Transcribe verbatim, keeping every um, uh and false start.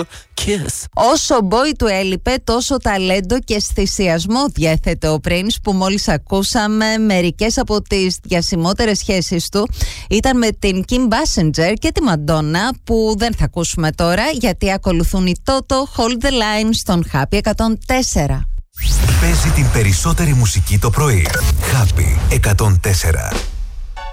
kiss. Όσο boy του έλειπε, τόσο ταλέντο και αισθησιασμό διέθετε ο Prince, που μόλις ακούσαμε μερικές από τις διασημότερες σχέσεις του ήταν με την Kim Basinger και τη Madonna, που δεν θα ακούσουμε τώρα γιατί ακολουθούν οι Toto, Hold the Line στον Happy εκατόν τέσσερα. Παίζει την περισσότερη μουσική το πρωί. Happy εκατόν τέσσερα.